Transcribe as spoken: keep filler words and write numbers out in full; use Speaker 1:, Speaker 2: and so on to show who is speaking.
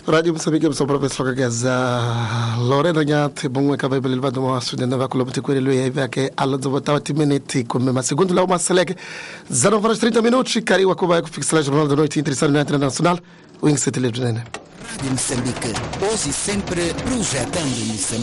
Speaker 1: Rádio Moçambique, sou o professor Gaza. Lorena Nhate, bom, acabei de levar uma estudante na Colômbia de Coelho e aí que ela do botar timenete como uma segundo lá uma select zero horas trinta minutos. Cariu a Cuba que fixa o jornal da noite interessante internacional. O Insta Televisão.
Speaker 2: Rádio Moçambique, hoje e sempre projetando Moçambique.